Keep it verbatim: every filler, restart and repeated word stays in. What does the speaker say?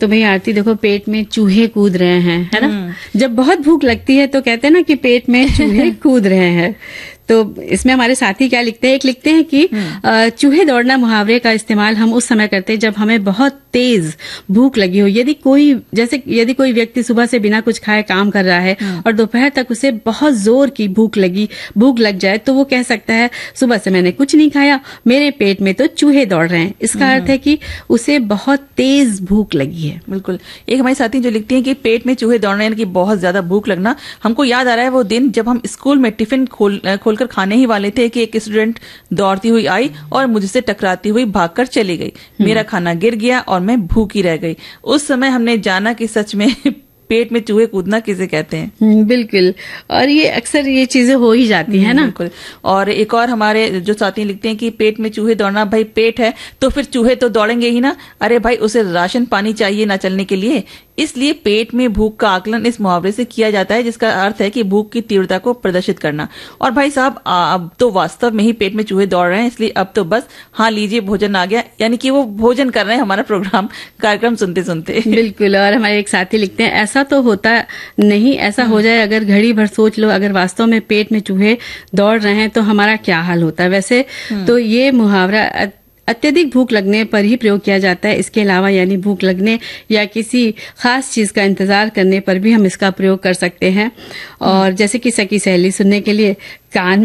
तो भई आरती देखो, पेट में चूहे कूद रहे हैं, है ना। जब बहुत भूख लगती है तो कहते हैं ना कि पेट में चूहे कूद रहे हैं। तो इसमें हमारे साथी क्या लिखते हैं, एक लिखते हैं कि चूहे दौड़ना मुहावरे का इस्तेमाल हम उस समय करते हैं जब हमें बहुत तेज भूख लगी हो। यदि कोई जैसे यदि कोई व्यक्ति सुबह से बिना कुछ खाए काम कर रहा है और दोपहर तक उसे बहुत जोर की भूख लगी भूख लग जाए तो वो कह सकता है सुबह से मैंने कुछ नहीं खाया, मेरे पेट में तो चूहे दौड़ रहे हैं। इसका अर्थ है कि उसे बहुत तेज भूख लगी है। बिल्कुल। एक हमारी साथी जो लिखती हैं कि पेट में चूहे दौड़ना यानी कि बहुत ज्यादा भूख लगना, हमको याद आ रहा है वो दिन जब हम स्कूल में टिफिन खोल खोलकर खाने ही वाले थे कि एक स्टूडेंट दौड़ती हुई आई और मुझसे टकराती हुई भागकर चली गई। मेरा खाना गिर गया और मैं भूखी रह गई। उस समय हमने जाना कि सच में पेट में चूहे कूदना किसे कहते हैं। बिल्कुल, और ये अक्सर ये चीजें हो ही जाती है ना। बिल्कुल। और एक और हमारे जो साथी लिखते हैं कि पेट में चूहे दौड़ना, भाई पेट है तो फिर चूहे तो दौड़ेंगे ही ना। अरे भाई, उसे राशन पानी चाहिए ना चलने के लिए, इसलिए पेट में भूख का आकलन इस मुहावरे से किया जाता है, जिसका अर्थ है कि भूख की तीव्रता को प्रदर्शित करना। और भाई साहब, अब तो वास्तव में ही पेट में चूहे दौड़ रहे हैं, इसलिए अब तो बस हाँ लीजिए भोजन आ गया, यानी कि वो भोजन कर रहे हैं हमारा प्रोग्राम कार्यक्रम सुनते सुनते। बिल्कुल। और हमारे एक साथी लिखते हैं ऐसा तो होता नहीं, ऐसा हो जाए अगर घड़ी भर सोच लो, अगर वास्तव में पेट में चूहे दौड़ रहे हैं तो हमारा क्या हाल होता है। वैसे तो ये मुहावरा अत्यधिक भूख लगने पर ही प्रयोग किया जाता है। इसके अलावा यानी भूख लगने या किसी खास चीज का इंतजार करने पर भी हम इसका प्रयोग कर सकते हैं। और जैसे कि सखी सहेली सुनने के लिए कान